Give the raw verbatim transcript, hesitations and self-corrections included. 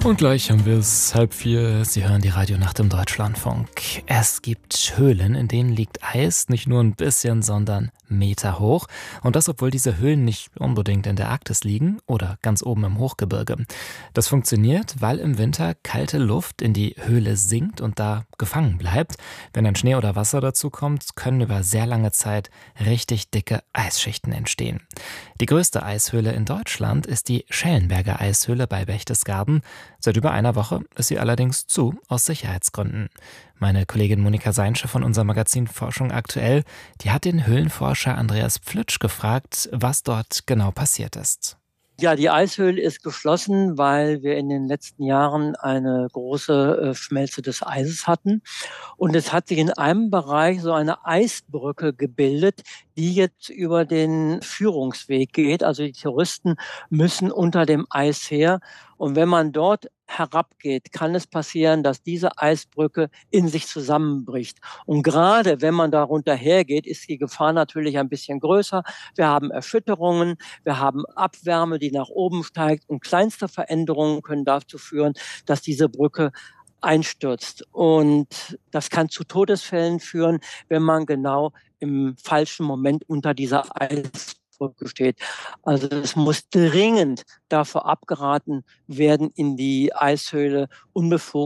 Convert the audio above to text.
Und gleich haben wir es halb vier. Sie hören die Radionacht im Deutschlandfunk. Es gibt Höhlen, in denen liegt Eis, nicht nur ein bisschen, sondern Meter hoch. Und das, obwohl diese Höhlen nicht unbedingt in der Arktis liegen oder ganz oben im Hochgebirge. Das funktioniert, weil im Winter kalte Luft in die Höhle sinkt und da gefangen bleibt. Wenn dann Schnee oder Wasser dazu kommt, können über sehr lange Zeit richtig dicke Eisschichten entstehen. Die größte Eishöhle in Deutschland ist die Schellenberger Eishöhle bei Berchtesgaden. Seit über einer Woche ist sie allerdings zu, aus Sicherheitsgründen. Meine Kollegin Monika Seinsche von unserem Magazin Forschung aktuell, die hat den Höhlenforscher Andreas Pflütsch gefragt, was dort genau passiert ist. Ja, die Eishöhle ist geschlossen, weil wir in den letzten Jahren eine große äh, Schmelze des Eises hatten. Und es hat sich in einem Bereich so eine Eisbrücke gebildet, die jetzt über den Führungsweg geht. Also die Touristen müssen unter dem Eis her. Und wenn man dort herabgeht, kann es passieren, dass diese Eisbrücke in sich zusammenbricht. Und gerade wenn man darunter hergeht, ist die Gefahr natürlich ein bisschen größer. Wir haben Erschütterungen, wir haben Abwärme, die nach oben steigt und kleinste Veränderungen können dazu führen, dass diese Brücke einstürzt. Und das kann zu Todesfällen führen, wenn man genau im falschen Moment unter dieser Eisbrücke steht. Also es muss dringend davor abgeraten werden, in die Eishöhle unbefugt